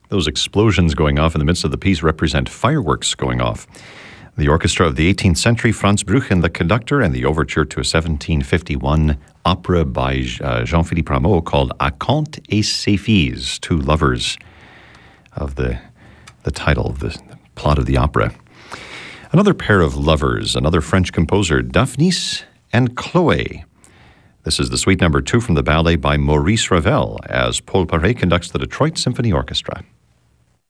Those explosions going off in the midst of the piece represent fireworks going off. The orchestra of the 18th century, Franz Brüchen, the conductor, and the overture to a 1751 opera by Jean-Philippe Rameau called Acanthe et ses filles, two lovers of the title, the plot of the opera. Another pair of lovers, another French composer, Daphnis and Chloé. This is the suite number 2 from the ballet by Maurice Ravel as Paul Paré conducts the Detroit Symphony Orchestra.